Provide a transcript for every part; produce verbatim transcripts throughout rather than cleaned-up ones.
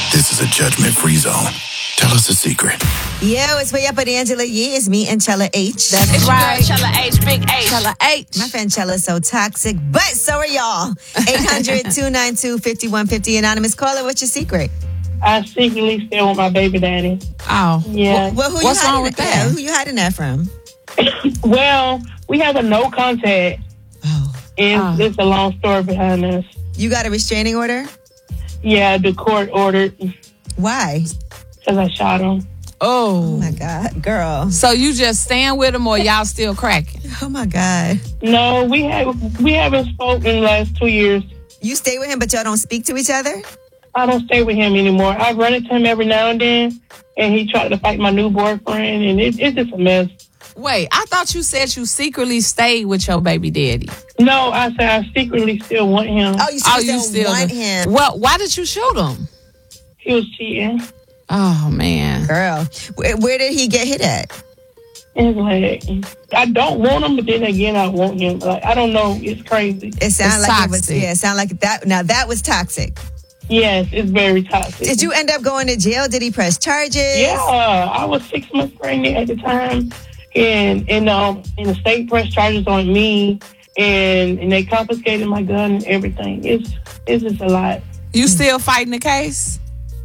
This is a judgment-free zone. Tell us a secret. Yo, it's Way Up with Angela Yee. It's me and Chella H. That's It's right. your girl, Chella H, Big H. Chella H. My friend Chella's so toxic, but so are y'all. eight hundred, two nine two, five one five zero. Anonymous caller, what's your secret? I secretly still want my baby daddy. Oh. Yeah. Well, who What's you wrong hiding with that? Yeah, who you hiding that from? Well, we have a no contact, Oh. and Oh. there's a long story behind this. You got a restraining order? Yeah, the court ordered Why? because I shot him. Oh Oh. my God, girl. So you just staying with him or y'all still cracking? Oh my God. No, we have we haven't spoken in the last two years. You stay with him, but y'all don't speak to each other? I don't stay with him anymore. I run into him every now and then, and he tried to fight my new boyfriend, and it, it's just a mess. Wait, I thought you said you secretly stayed with your baby daddy. No, I said I secretly still want him. Oh, you still, Oh, you still want him. Well, why did you shoot him? He was cheating Oh man. Girl, where, where did he get hit at? in his leg. I don't want him, but then again, I want him. Like I don't know. It's crazy. It sounded It's like it was, toxic. yeah, it sounded like that. Now that was toxic. Yes, it's very toxic. Did you end up going to jail? Did he press charges? Yeah, I was six months pregnant at the time, and and um, and the state pressed charges on me, and and they confiscated my gun and everything. It's it's just a lot. You still fighting the case?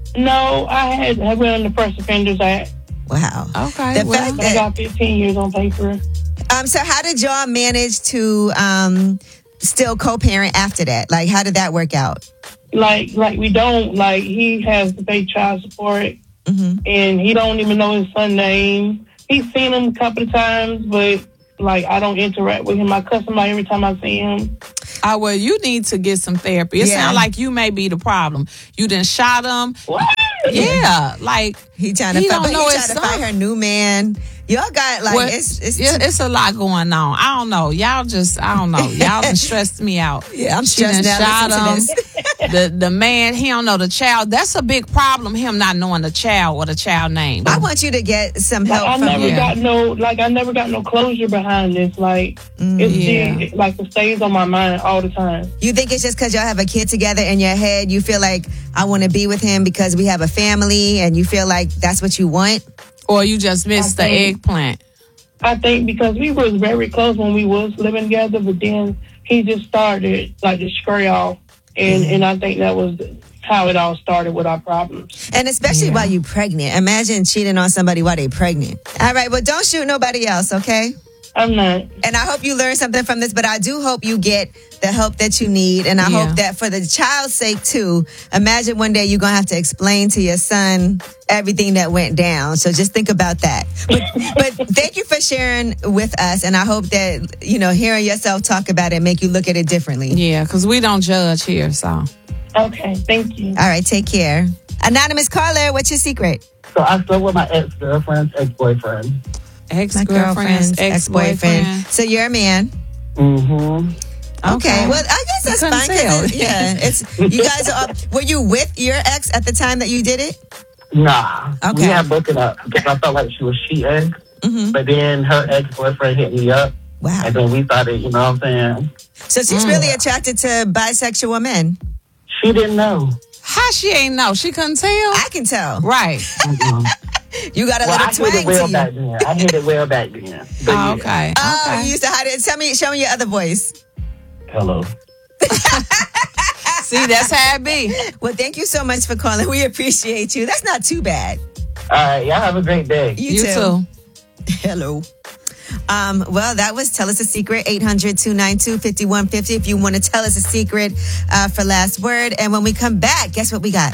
No, I had I went on the First Offenders Act. Wow. Okay. The well, fact I that, got fifteen years on paper. um, so how did y'all manage to um still co-parent after that? Like, how did that work out? Like like we don't like he has to pay child support, Mm-hmm. and he don't even know his son's name. He's seen him a couple of times, but like I don't interact with him. I cuss him out every time I see him. oh, well, you need to get some therapy. It Yeah. sounds like you may be the problem. You done shot him. What? Yeah, like He trying to He fight, don't but he know trying his to fight son. her new man. Y'all got like well, it's it's, yeah, it's a lot going on. I don't know. Y'all just, I don't know. Y'all done stressed me out. yeah. I'm She done stressed now. shot Listen to him. this. the the man, he don't know the child. That's a big problem. Him not knowing the child or the child name. I want you to get some Like, help I from never Yeah. got no like I never got no closure behind this. Like it's Yeah. still, like it stays on my mind all the time. You think it's just because y'all have a kid together in your head? You feel like I want to be with him because we have a family, and you feel like that's what you want? Or you just missed the I think- eggplant. I think because we was very close when we was living together, but then he just started like to stray off, and and I think that was how it all started with our problems. And especially while you pregnant. Imagine cheating on somebody while they pregnant. All right, well, don't shoot nobody else, okay? I'm not. And I hope you learn something from this, but I do hope you get the help that you need. And I Yeah. hope that for the child's sake, too, imagine one day you're going to have to explain to your son everything that went down. So just think about that. But, but thank you for sharing with us. And I hope that, you know, hearing yourself talk about it make you look at it differently. Yeah, because we don't judge here, so. Okay, thank you. All right, take care. Anonymous caller, what's your secret? So I slept with my ex-girlfriend's ex-boyfriend. Ex-girlfriend's ex-boyfriend. So you're a man. Mm-hmm. Okay. Well, I guess that's You couldn't fine. 'cause tell. it- yeah, it's you guys are. Up. Were you with your ex at the time that you did it? Nah. Okay. We had broken up because I felt like she was cheating. Mm-hmm. But then her ex-boyfriend hit me up. Wow. And then we started, you know what I'm saying? So she's really attracted to bisexual men. She didn't know. How she ain't know? She couldn't tell? I can tell. Right. Mm-mm. You got a Well, I little hit it twang well to back you. then. I hit it well back then. But Oh, yeah. okay. Oh, okay. you used to hide it. Tell me, show me your other voice. Hello. See, that's how it be. Well, thank you so much for calling. We appreciate you. That's not too bad. All right. Y'all have a great day. You, You too. too. Hello. Um, well, that was Tell Us a Secret, eight hundred, two nine two, five one five zero if you want to tell us a secret uh, for last word. And when we come back, guess what we got?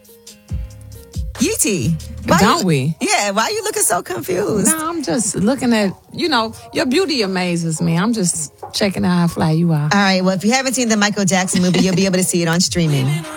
Yeetie. Why Don't you- we? Yeah, why are you looking so confused? No, I'm just looking at, you know, your beauty amazes me. I'm just checking out how fly you are. All right, well, if you haven't seen the Michael Jackson movie, you'll be able to see it on streaming.